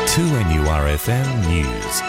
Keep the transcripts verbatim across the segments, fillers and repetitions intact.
two N U R F M News.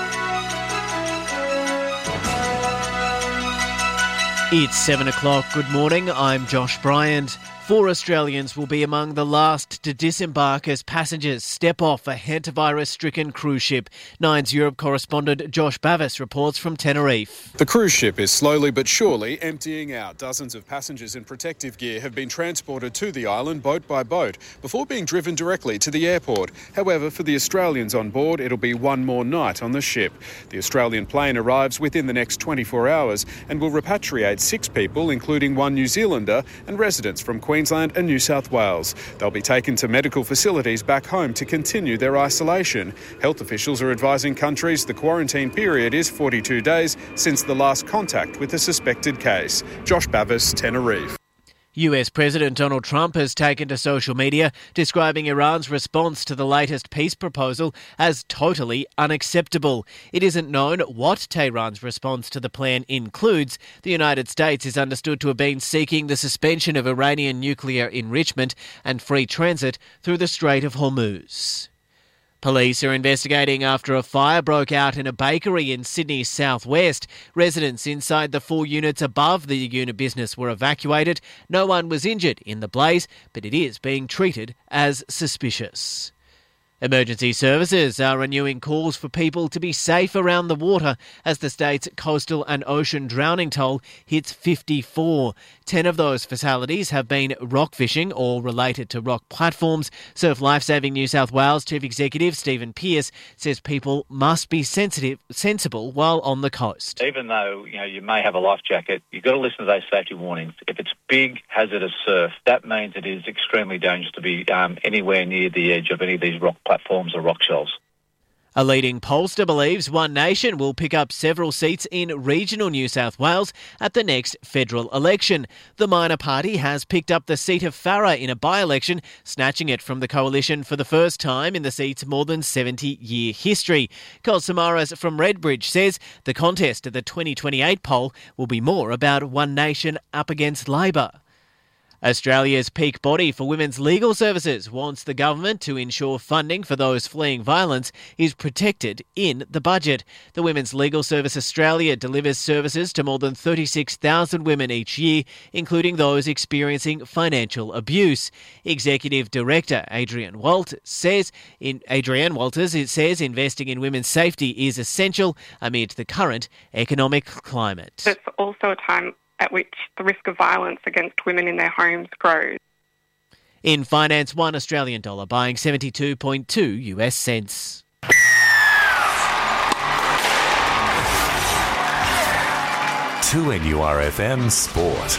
It's seven o'clock. Good morning. I'm Josh Bryant. Four Australians will be among the last to disembark as passengers step off a hantavirus-stricken cruise ship. Nine's Europe correspondent Josh Bavis reports from Tenerife. The cruise ship is slowly but surely emptying out. Dozens of passengers in protective gear have been transported to the island boat by boat before being driven directly to the airport. However, for the Australians on board, it'll be one more night on the ship. The Australian plane arrives within the next twenty-four hours and will repatriate six people, including one New Zealander and residents from Queensland and New South Wales. They'll be taken to medical facilities back home to continue their isolation. Health officials are advising countries the quarantine period is forty-two days since the last contact with a suspected case. Josh Bavis, Tenerife. U S President Donald Trump has taken to social media describing Iran's response to the latest peace proposal as totally unacceptable. It isn't known what Tehran's response to the plan includes. The United States is understood to have been seeking the suspension of Iranian nuclear enrichment and free transit through the Strait of Hormuz. Police are investigating after a fire broke out in a bakery in Sydney's southwest. Residents inside the four units above the unit business were evacuated. No one was injured in the blaze, but it is being treated as suspicious. Emergency services are renewing calls for people to be safe around the water as the state's coastal and ocean drowning toll hits fifty-four. Ten of those fatalities have been rock fishing or related to rock platforms. Surf Lifesaving New South Wales Chief Executive Stephen Pearce says people must be sensitive, sensible while on the coast. Even though you know you may have a life jacket, you've got to listen to those safety warnings. If it's big, hazardous surf, that means it is extremely dangerous to be um, anywhere near the edge of any of these rock platforms or rock shelves. A leading pollster believes One Nation will pick up several seats in regional New South Wales at the next federal election. The minor party has picked up the seat of Farrer in a by-election, snatching it from the coalition for the first time in the seat's more than seventy-year history. Col Samaras from Redbridge says the contest at the twenty twenty-eight poll will be more about One Nation up against Labor. Australia's peak body for women's legal services wants the government to ensure funding for those fleeing violence is protected in the budget. The Women's Legal Service Australia delivers services to more than thirty-six thousand women each year, including those experiencing financial abuse. Executive Director Adrienne Walt says in Adrienne Walters it says investing in women's safety is essential amid the current economic climate. It's also a time at which the risk of violence against women in their homes grows. In finance, one Australian dollar buying seventy-two point two U S cents. two N U R F M Sport.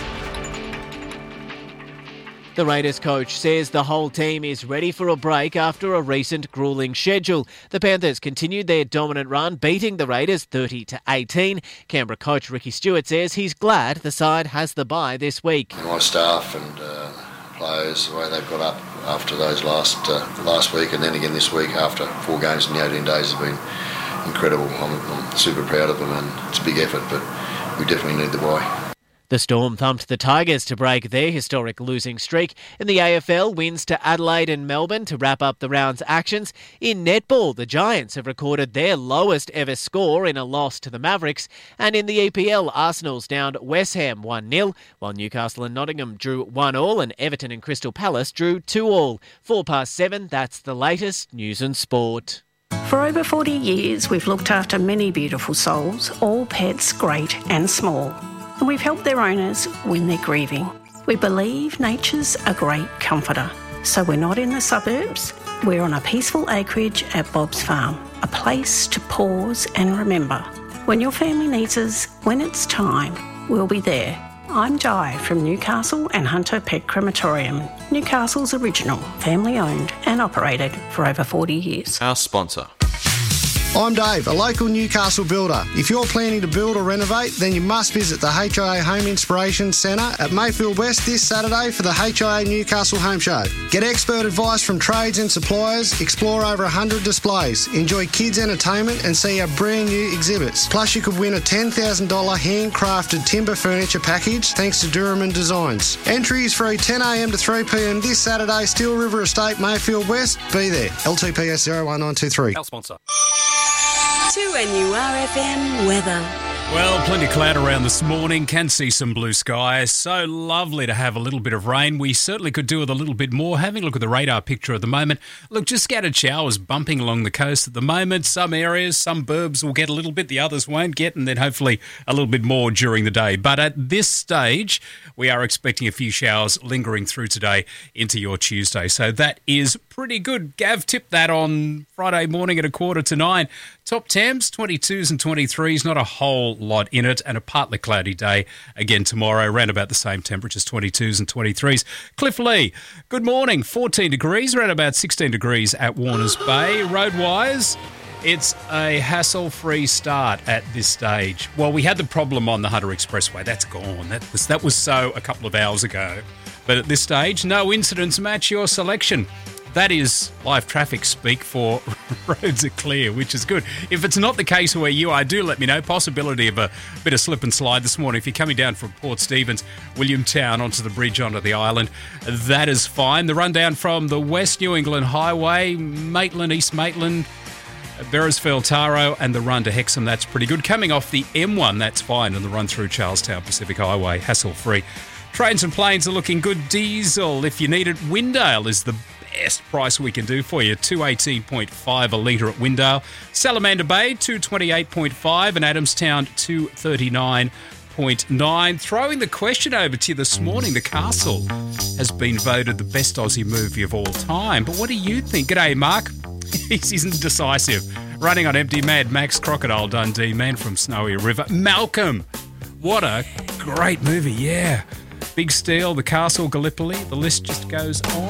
The Raiders coach says the whole team is ready for a break after a recent gruelling schedule. The Panthers continued their dominant run, beating the Raiders thirty to eighteen. Canberra coach Ricky Stewart says he's glad the side has the bye this week. My staff and uh, players, the way they've got up after those last uh, last week and then again this week after four games in the eighteen days have been incredible. I'm, I'm super proud of them and it's a big effort, but we definitely need the bye. The Storm thumped the Tigers to break their historic losing streak. In the A F L, wins to Adelaide and Melbourne to wrap up the round's actions. In netball, the Giants have recorded their lowest ever score in a loss to the Mavericks. And in the E P L, Arsenal's downed West Ham one nil, while Newcastle and Nottingham drew one all and Everton and Crystal Palace drew two all. Four past seven, that's the latest news and sport. For over forty years, we've looked after many beautiful souls, all pets great and small. And we've helped their owners when they're grieving. We believe nature's a great comforter. So we're not in the suburbs, we're on a peaceful acreage at Bob's Farm, a place to pause and remember. When your family needs us, when it's time, we'll be there. I'm Jai from Newcastle and Hunter Pet Crematorium, Newcastle's original, family owned and operated for over forty years. Our sponsor. I'm Dave, a local Newcastle builder. If you're planning to build or renovate, then you must visit the H I A Home Inspiration Centre at Mayfield West this Saturday for the H I A Newcastle Home Show. Get expert advice from trades and suppliers, explore over one hundred displays, enjoy kids' entertainment and see our brand new exhibits. Plus you could win a ten thousand dollars handcrafted timber furniture package thanks to Duraman Designs. Entry is free ten a m to three p m this Saturday, Steel River Estate, Mayfield West. Be there. L T P S zero one nine two three. Our sponsor. two N U R F M weather. Well, plenty of cloud around this morning. Can see some blue skies. So lovely to have a little bit of rain. We certainly could do with a little bit more. Having a look at the radar picture at the moment. Look, just scattered showers bumping along the coast at the moment. Some areas, some burbs will get a little bit, the others won't get, and then hopefully a little bit more during the day. But at this stage, we are expecting a few showers lingering through today into your Tuesday. So that is pretty good. Gav tipped that on Friday morning at a quarter to nine. Top temps, twenty-twos and twenty-threes, not a whole lot in it, and a partly cloudy day again tomorrow, around about the same temperatures, twenty-twos and twenty-threes. Cliff Lee, good morning, fourteen degrees, around about sixteen degrees at Warners Bay. Road-wise, it's a hassle-free start at this stage. Well, we had the problem on the Hunter Expressway. That's gone. That was, that was so a couple of hours ago. But at this stage, no incidents match your selection. That is live traffic speak for roads are clear, which is good. If it's not the case where you are, do let me know. Possibility of a bit of slip and slide this morning. If you're coming down from Port Stephens, Williamtown onto the bridge onto the island, that is fine. The rundown from the West New England Highway, Maitland, East Maitland, Beresford, Taro, and the run to Hexham, that's pretty good. Coming off the M one, that's fine, and the run through Charlestown Pacific Highway, hassle-free. Trains and planes are looking good. Diesel, if you need it, Windale is the best price we can do for you. two eighteen point five a litre at Windale. Salamander Bay, two twenty-eight point five, and Adamstown, two thirty-nine point nine. Throwing the question over to you this morning, The Castle has been voted the best Aussie movie of all time. But what do you think? G'day, Mark. He's indecisive. Running on empty, Mad Max, Crocodile Dundee, Man from Snowy River. Malcolm. What a great movie, yeah. Big Steel, The Castle, Gallipoli. The list just goes on.